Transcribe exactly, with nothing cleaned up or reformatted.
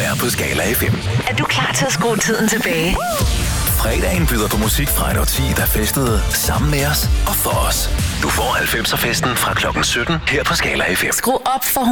her på Skala F M. Er du klar til at skrue tiden tilbage? Fredagen byder på musik fra et årti, der festede sammen med os og for os. Du får halvfemser festen fra klokken sytten her på Skala F M. Skru op for